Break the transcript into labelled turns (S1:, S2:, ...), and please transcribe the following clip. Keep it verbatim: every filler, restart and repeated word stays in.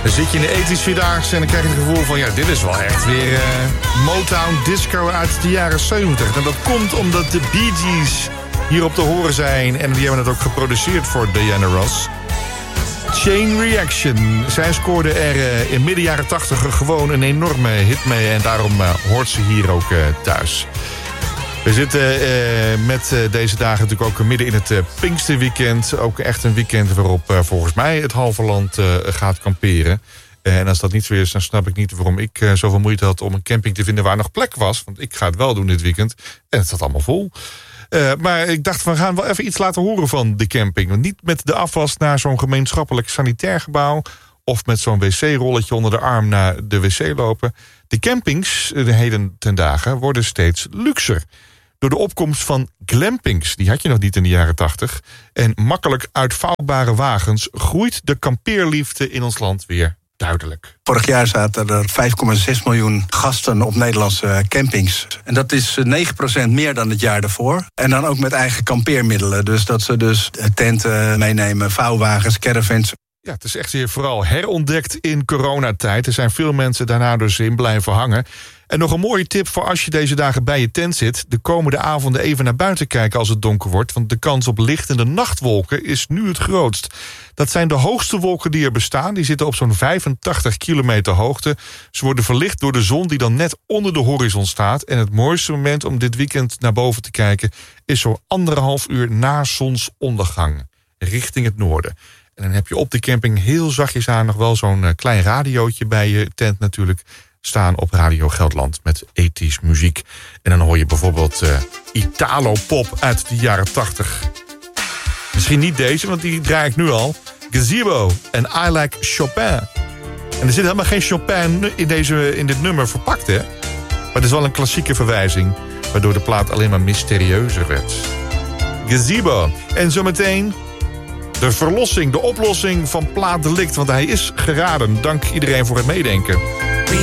S1: Dan zit je in de ethisch vierdaagse en dan krijg je het gevoel van... ja, dit is wel echt weer uh, Motown disco uit de jaren zeventig. En dat komt omdat de Bee Gees hier op te horen zijn. En die hebben het ook geproduceerd voor Diana Ross. Chain Reaction. Zij scoorde er uh, in midden jaren tachtig gewoon een enorme hit mee. En daarom uh, hoort ze hier ook uh, thuis. We zitten uh, met uh, deze dagen natuurlijk ook midden in het uh, Pinksterweekend. Ook echt een weekend waarop uh, volgens mij het halve land uh, gaat kamperen. Uh, en als dat niet zo is, dan snap ik niet waarom ik uh, zoveel moeite had om een camping te vinden waar nog plek was. Want ik ga het wel doen dit weekend. En het zat allemaal vol. Uh, maar ik dacht, we gaan wel even iets laten horen van de camping. Want niet met de afwas naar zo'n gemeenschappelijk sanitair gebouw... of met zo'n wc-rolletje onder de arm naar de wc lopen. De campings, de heden ten dagen, worden steeds luxer. Door de opkomst van glampings, die had je nog niet in de jaren tachtig... en makkelijk uitvouwbare wagens groeit de kampeerliefde in ons land weer duidelijk.
S2: Vorig jaar zaten er vijf komma zes miljoen gasten op Nederlandse campings. En dat is negen procent meer dan het jaar daarvoor. En dan ook met eigen kampeermiddelen. Dus dat ze dus tenten meenemen, vouwwagens, caravans.
S1: Ja, het is echt weer vooral herontdekt in coronatijd. Er zijn veel mensen daarna dus in blijven hangen. En nog een mooie tip voor als je deze dagen bij je tent zit... de komende avonden even naar buiten kijken als het donker wordt... want de kans op lichtende nachtwolken is nu het grootst. Dat zijn de hoogste wolken die er bestaan. Die zitten op zo'n vijfentachtig kilometer hoogte. Ze worden verlicht door de zon die dan net onder de horizon staat. En het mooiste moment om dit weekend naar boven te kijken... is zo anderhalf uur na zonsondergang, richting het noorden. En dan heb je op de camping heel zachtjes aan nog wel zo'n klein radiootje bij je tent natuurlijk... staan op Radio Gelderland met ethisch muziek. En dan hoor je bijvoorbeeld uh, Italo-pop uit de jaren tachtig. Misschien niet deze, want die draai ik nu al. Gazebo en I Like Chopin. En er zit helemaal geen Chopin in, deze, in dit nummer verpakt, hè? Maar het is wel een klassieke verwijzing... waardoor de plaat alleen maar mysterieuzer werd. Gazebo. En zometeen... de verlossing, de oplossing van Plaat Delict. Want hij is geraden. Dank iedereen voor het meedenken.